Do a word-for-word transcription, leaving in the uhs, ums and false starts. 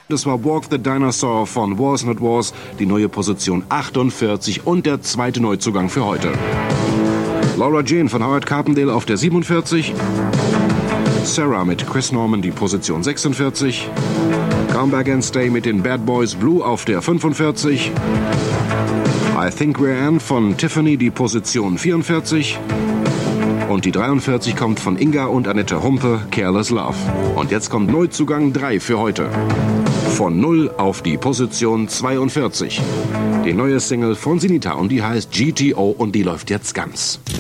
Das war Walk the Dinosaur von Wars Not Wars, die neue Position achtundvierzig und der zweite Neuzugang für heute. Laura Jane von Howard Carpendale auf der siebenundvierzig. Sarah mit Chris Norman die Position sechsundvierzig. Come Back and Stay mit den Bad Boys Blue auf der fünfundvierzig. I Think We're Ann von Tiffany die Position vierundvierzig. Und die dreiundvierzig kommt von Inga und Annette Humpe, Careless Love. Und jetzt kommt Neuzugang drei für heute. Von null auf die Position zweiundvierzig. Die neue Single von Sinita und die heißt G T O und die läuft jetzt ganz.